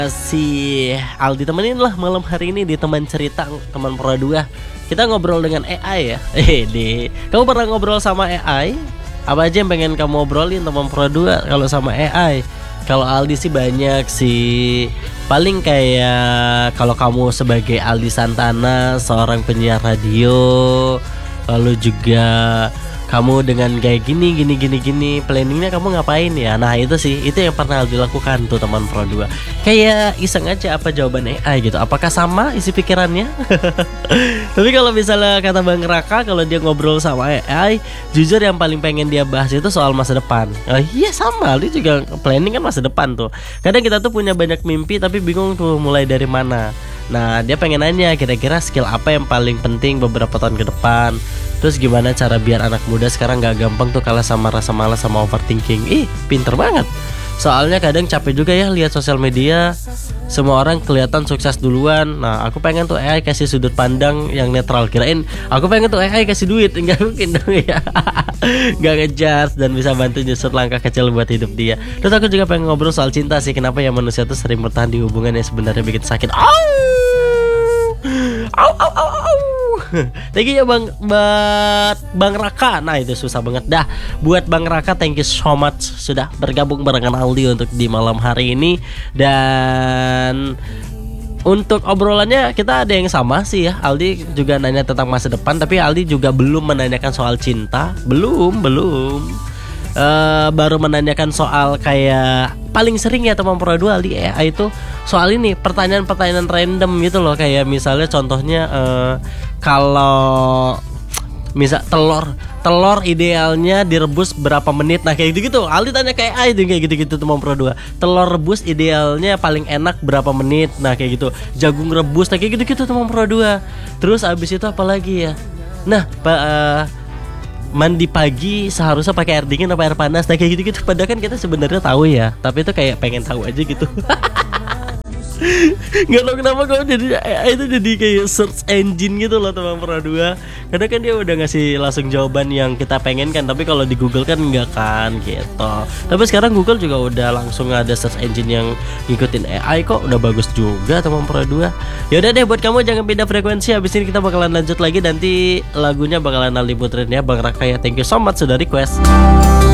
Si Aldi temenin lah malam hari ini di teman cerita teman Pro 2. Kita ngobrol dengan AI ya. Kamu pernah ngobrol sama AI? Apa aja yang pengen kamu obrolin teman Pro 2 kalau sama AI? Kalau Aldi sih banyak sih. Paling kayak kalau kamu sebagai Aldi Santana, seorang penyiar radio, lalu juga kamu dengan kayak gini planningnya kamu ngapain ya? Nah itu yang pernah dilakukan tuh teman Pro 2. Kayak iseng aja apa jawaban AI gitu. Apakah sama isi pikirannya? Tapi kalau misalnya kata Bang Raka, kalau dia ngobrol sama AI, jujur yang paling pengen dia bahas itu soal masa depan. Oh iya sama, dia juga planning kan masa depan tuh. Kadang kita tuh punya banyak mimpi tapi bingung tuh mulai dari mana. Nah dia pengen nanya kira-kira skill apa yang paling penting beberapa tahun ke depan. Terus gimana cara biar anak muda sekarang gak gampang tuh kalah sama rasa malas sama overthinking. Pinter banget. Soalnya kadang capek juga ya lihat sosial media, semua orang kelihatan sukses duluan. Nah aku pengen tuh AI kasih sudut pandang yang netral. Kirain aku pengen tuh AI kasih duit. Enggak mungkin dong ya. Gak ngejar dan bisa bantu nyusut langkah kecil buat hidup dia. Terus aku juga pengen ngobrol soal cinta sih. Kenapa ya manusia tuh sering bertahan di hubungan yang sebenarnya bikin sakit. Thank you ya Bang Raka. Nah itu susah banget dah. Buat Bang Raka, thank you so much sudah bergabung barengan Aldi untuk di malam hari ini. Dan untuk obrolannya kita ada yang sama sih ya. Aldi juga nanya tentang masa depan, tapi Aldi juga belum menanyakan soal cinta. Belum baru menanyakan soal kayak paling sering ya teman Pro 2 Aldi itu soal ini pertanyaan-pertanyaan random gitu loh. Kayak misalnya contohnya kalau misal telur idealnya direbus berapa menit. Nah kayak gitu-gitu Aldi tanya kayak AI itu kayak gitu-gitu teman Pro 2. Telur rebus idealnya paling enak berapa menit. Nah kayak gitu. Jagung rebus, nah kayak gitu-gitu teman Pro 2. Terus abis itu apa lagi ya? Nah mandi pagi seharusnya pakai air dingin apa air panas. Nah kayak gitu-gitu. Padahal kan kita sebenarnya tahu ya, tapi itu kayak pengen tahu aja gitu. Gak tau kenapa kok jadi itu jadi kayak search engine gitu loh teman Pro 2. Karena kan dia udah ngasih langsung jawaban yang kita pengen kan. Tapi kalau di Google kan enggak kan gitu. Tapi sekarang Google juga udah langsung ada search engine yang ngikutin AI kok. Udah bagus juga teman Pro 2. Yaudah deh buat kamu jangan pindah frekuensi. Habis ini kita bakalan lanjut lagi. Nanti lagunya bakalan Aldi puterin ya Bang Raka ya. Thank you so much sudah request.